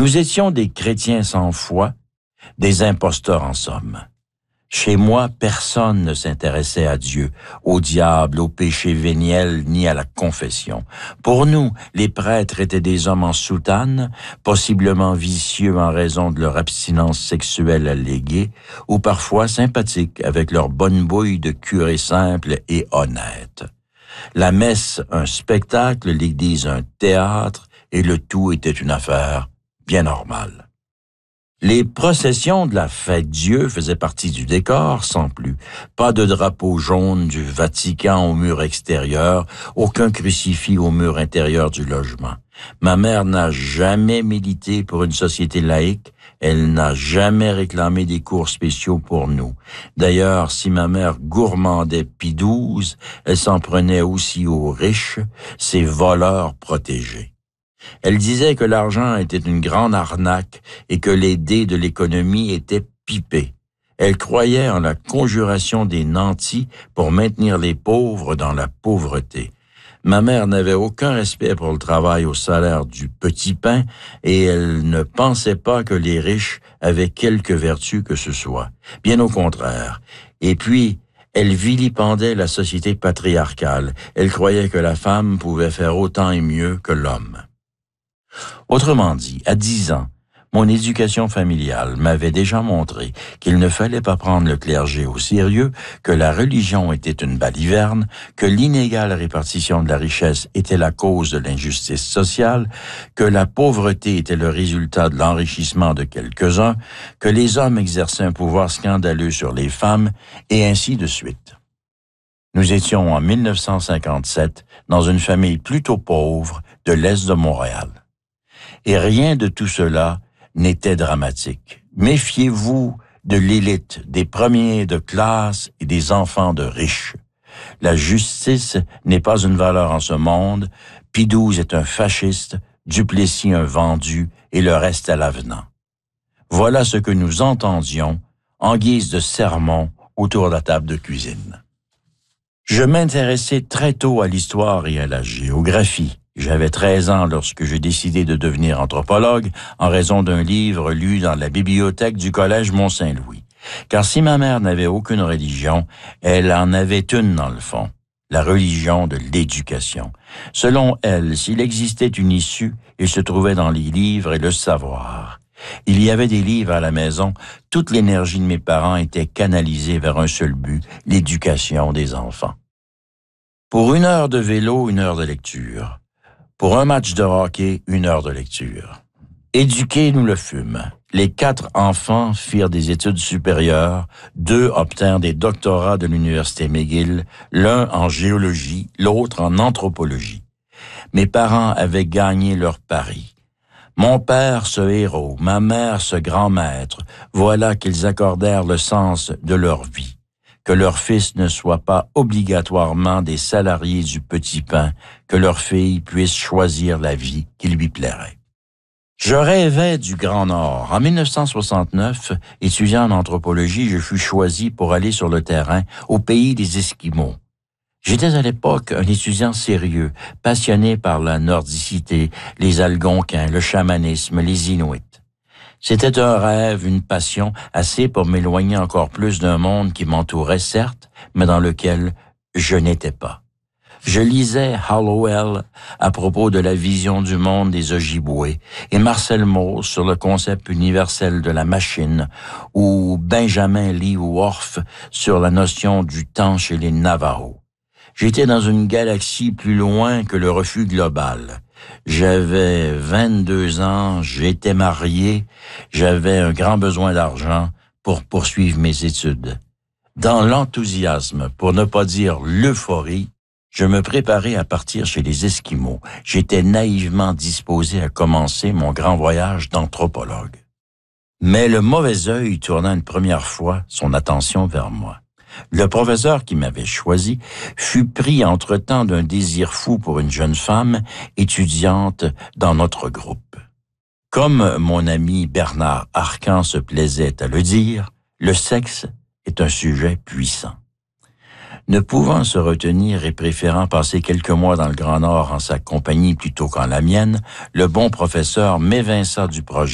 Nous étions des chrétiens sans foi, des imposteurs en somme. Chez moi, personne ne s'intéressait à Dieu, au diable, au péché véniel, ni à la confession. Pour nous, les prêtres étaient des hommes en soutane, possiblement vicieux en raison de leur abstinence sexuelle alléguée, ou parfois sympathiques avec leur bonne bouille de curé simple et honnête. La messe, un spectacle, l'église, un théâtre, et le tout était une affaire bien normale. Les processions de la fête Dieu faisaient partie du décor, sans plus. Pas de drapeau jaune du Vatican au mur extérieur, aucun crucifix au mur intérieur du logement. Ma mère n'a jamais milité pour une société laïque, elle n'a jamais réclamé des cours spéciaux pour nous. D'ailleurs, si ma mère gourmandait Pie XII, elle s'en prenait aussi aux riches, ces voleurs protégés. Elle disait que l'argent était une grande arnaque et que les dés de l'économie étaient pipés. Elle croyait en la conjuration des nantis pour maintenir les pauvres dans la pauvreté. Ma mère n'avait aucun respect pour le travail au salaire du petit pain et elle ne pensait pas que les riches avaient quelque vertu que ce soit. Bien au contraire. Et puis, elle vilipendait la société patriarcale. Elle croyait que la femme pouvait faire autant et mieux que l'homme. Autrement dit, à 10 ans, mon éducation familiale m'avait déjà montré qu'il ne fallait pas prendre le clergé au sérieux, que la religion était une baliverne, que l'inégale répartition de la richesse était la cause de l'injustice sociale, que la pauvreté était le résultat de l'enrichissement de quelques-uns, que les hommes exerçaient un pouvoir scandaleux sur les femmes, et ainsi de suite. Nous étions en 1957 dans une famille plutôt pauvre de l'Est de Montréal. Et rien de tout cela n'était dramatique. Méfiez-vous de l'élite, des premiers de classe et des enfants de riches. La justice n'est pas une valeur en ce monde. Pie XII est un fasciste, Duplessis un vendu et le reste à l'avenant. Voilà ce que nous entendions en guise de sermon autour de la table de cuisine. Je m'intéressais très tôt à l'histoire et à la géographie. J'avais 13 ans lorsque j'ai décidé de devenir anthropologue en raison d'un livre lu dans la bibliothèque du collège Mont-Saint-Louis. Car si ma mère n'avait aucune religion, elle en avait une dans le fond, la religion de l'éducation. Selon elle, s'il existait une issue, il se trouvait dans les livres et le savoir. Il y avait des livres à la maison, toute l'énergie de mes parents était canalisée vers un seul but, l'éducation des enfants. Pour 1 heure de vélo, 1 heure de lecture. Pour un match de hockey, 1 heure de lecture. Éduqués, nous le fûmes. Les 4 enfants firent des études supérieures, 2 obtinrent des doctorats de l'université McGill, l'un en géologie, l'autre en anthropologie. Mes parents avaient gagné leur pari. Mon père, ce héros, ma mère, ce grand maître, voilà qu'ils accordèrent le sens de leur vie. Que leur fils ne soit pas obligatoirement des salariés du petit pain, que leur fille puisse choisir la vie qui lui plairait. Je rêvais du Grand Nord. En 1969, étudiant en anthropologie, je fus choisi pour aller sur le terrain au pays des Esquimaux. J'étais à l'époque un étudiant sérieux, passionné par la nordicité, les Algonquins, le chamanisme, les Inuits. C'était un rêve, une passion, assez pour m'éloigner encore plus d'un monde qui m'entourait, certes, mais dans lequel je n'étais pas. Je lisais Hallowell à propos de la vision du monde des Ojibwés et Marcel Mauss sur le concept universel de la machine ou Benjamin Lee Whorf sur la notion du temps chez les Navajos. J'étais dans une galaxie plus loin que le refus global. J'avais 22 ans, j'étais marié, j'avais un grand besoin d'argent pour poursuivre mes études. Dans l'enthousiasme, pour ne pas dire l'euphorie, je me préparais à partir chez les Esquimaux. J'étais naïvement disposé à commencer mon grand voyage d'anthropologue. Mais le mauvais œil tourna une première fois son attention vers moi. Le professeur qui m'avait choisi fut pris entre-temps d'un désir fou pour une jeune femme étudiante dans notre groupe. Comme mon ami Bernard Arcan se plaisait à le dire, le sexe est un sujet puissant. Ne pouvant se retenir et préférant passer quelques mois dans le Grand Nord en sa compagnie plutôt qu'en la mienne, le bon professeur m'évinça du projet